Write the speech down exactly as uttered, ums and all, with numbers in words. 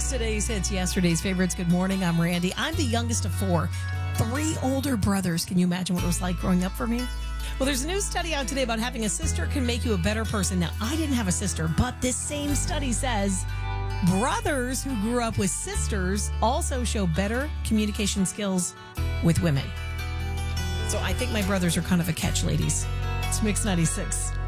ninety-six, today's hits, yesterday's favorites. Good morning, I'm Randy. I'm the youngest of four. Three older brothers. Can you imagine what it was like growing up for me? Well, there's a new study out today about having a sister can make you a better person. Now, I didn't have a sister, but this same study says brothers who grew up with sisters also show better communication skills with women. So I think my brothers are kind of a catch, ladies. It's Mix ninety-six.